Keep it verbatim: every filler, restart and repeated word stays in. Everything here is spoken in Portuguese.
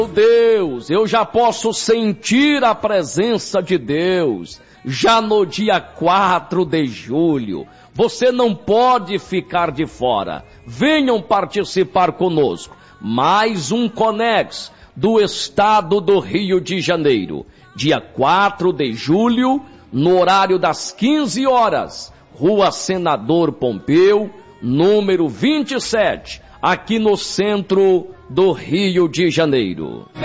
Meu Deus, eu já posso sentir a presença de Deus, já no dia quatro de julho. Você não pode ficar de fora. Venham participar conosco. Mais um Conex do estado do Rio de Janeiro. Dia quatro de julho, no horário das quinze horas. Rua Senador Pompeu, número vinte e sete, aqui no centro do Rio de Janeiro.